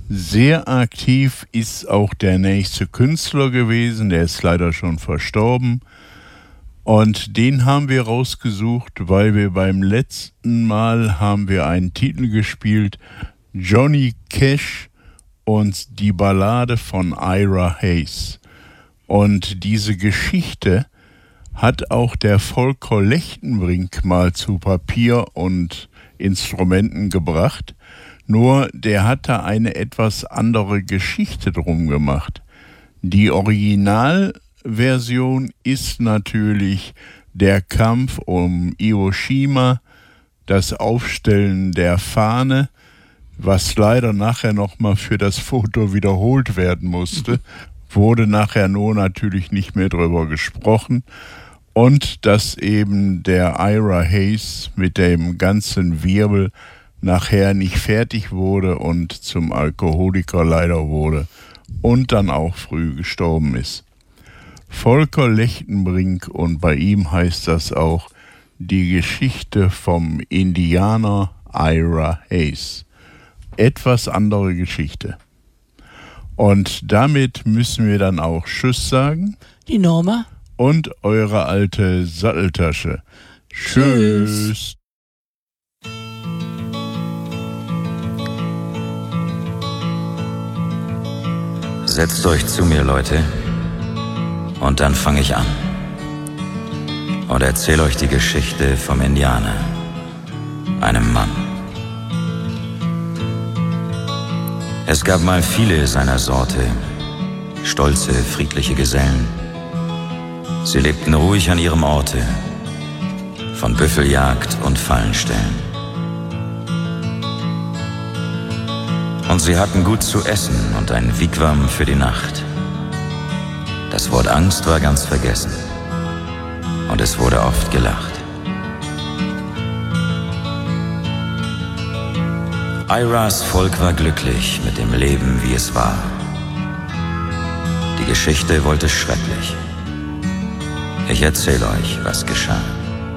Sehr aktiv ist auch der nächste Künstler gewesen, der ist leider schon verstorben. Und den haben wir rausgesucht, weil wir beim letzten Mal haben wir einen Titel gespielt, Johnny Cash und die Ballade von Ira Hayes. Und diese Geschichte hat auch der Volker Lechtenbrink mal zu Papier und Instrumenten gebracht. Nur der hat da eine etwas andere Geschichte drum gemacht. Die Originalversion ist natürlich der Kampf um Iwo Jima, das Aufstellen der Fahne, was leider nachher nochmal für das Foto wiederholt werden musste, wurde nachher nur natürlich nicht mehr drüber gesprochen. Und dass eben der Ira Hayes mit dem ganzen Wirbel nachher nicht fertig wurde und zum Alkoholiker leider wurde und dann auch früh gestorben ist. Volker Lechtenbrink, und bei ihm heißt das auch die Geschichte vom Indianer Ira Hayes. Etwas andere Geschichte. Und damit müssen wir dann auch Tschüss sagen. Die Norma. Und eure alte Satteltasche. Tschüss. Setzt euch zu mir, Leute, und dann fange ich an und erzähle euch die Geschichte vom Indianer, einem Mann. Es gab mal viele seiner Sorte, stolze, friedliche Gesellen. Sie lebten ruhig an ihrem Orte, von Büffeljagd und Fallenstellen. Und sie hatten gut zu essen und ein Wigwam für die Nacht. Das Wort Angst war ganz vergessen und es wurde oft gelacht. Iras Volk war glücklich mit dem Leben, wie es war. Die Geschichte wollte schrecklich. Ich erzähle euch, was geschah.